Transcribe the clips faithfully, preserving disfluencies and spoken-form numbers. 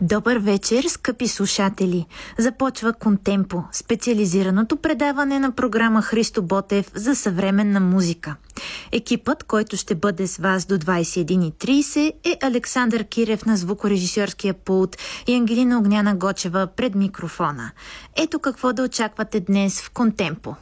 Добър вечер, скъпи слушатели! Започва Контемпо, специализираното предаване на програма Христо Ботев за съвременна музика. Екипът, който ще бъде с вас до двадесет и една и тридесет, е Александър Кирев на звукорежисьорския пулт и Ангелина Огняна Гочева пред микрофона. Ето какво да очаквате днес в Контемпо.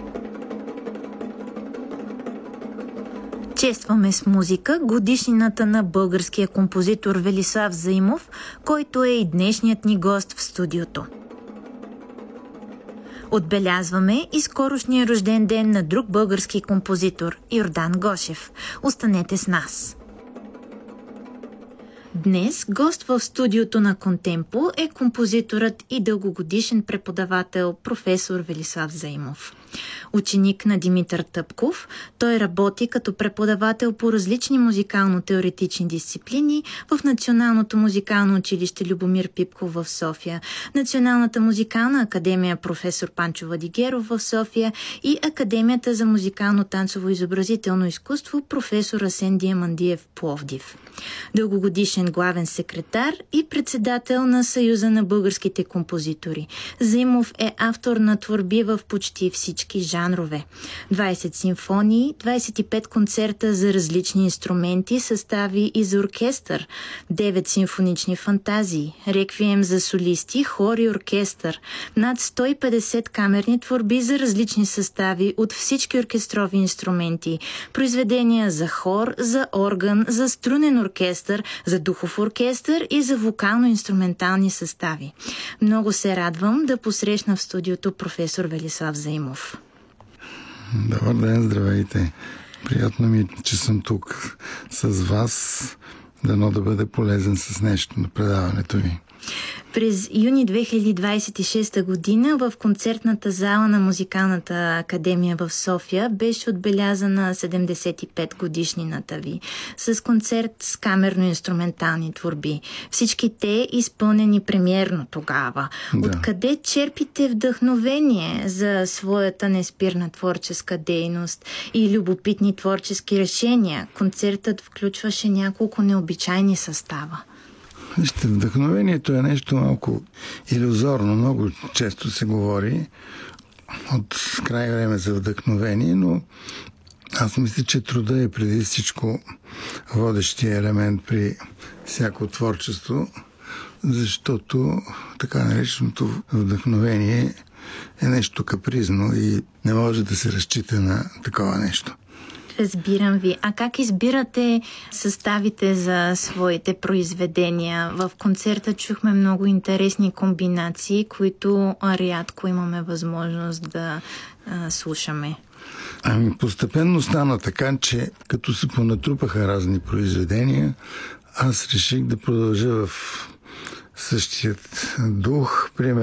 Честваме с музика годишнината на българския композитор Велислав Заимов, който е и днешният ни гост в студиото. Отбелязваме и скорошния рожден ден на друг български композитор – Йордан Гошев. Останете с нас! Днес гост в студиото на Контемпо е композиторът и дългогодишен преподавател професор Велислав Заимов. Ученик на Димитър Тъпков, той работи като преподавател по различни музикално-теоретични дисциплини в Националното музикално училище Любомир Пипков в София, Националната музикална академия професор Панчо Владигеров в София и Академията за музикално-танцово изобразително изкуство професор Асен Диамандиев в Пловдив. Дългогодишен главен секретар и председател на Съюза на българските композитори. Заимов е автор на творби в почти всички жанрове. двадесет симфонии, двадесет и пет концерта за различни инструменти, състави и за оркестър, девет симфонични фантазии, реквием за солисти, хор и оркестър, над сто и петдесет камерни творби за различни състави от всички оркестрови инструменти, произведения за хор, за орган, за струнен оркестър, за духов оркестър и за вокално-инструментални състави. Много се радвам да посрещна в студиото професор Велислав Заимов. Добър ден, здравейте! Приятно ми, че съм тук с вас. Дано да бъде полезен с нещо на предаването ви. През юни две хиляди двадесет и шеста година в концертната зала на Музикалната академия в София беше отбелязана седемдесет и пет годишнината ви с концерт с камерно-инструментални творби. Всички те изпълнени премиерно тогава. Да. Откъде черпите вдъхновение за своята неспирна творческа дейност и любопитни творчески решения? Концертът включваше няколко необичайни състава. Вижте, вдъхновението е нещо малко илюзорно. Много често се говори от край време за вдъхновение, но аз мисля, че труда е преди всичко водещия елемент при всяко творчество, защото така нареченото вдъхновение е нещо капризно и не може да се разчита на такова нещо. Разбирам ви. А как избирате съставите за своите произведения? В концерта чухме много интересни комбинации, които рядко имаме възможност да а, слушаме. Ами постепенно стана така, че като се понатрупаха разни произведения, аз реших да продължа в същият дух. Примерно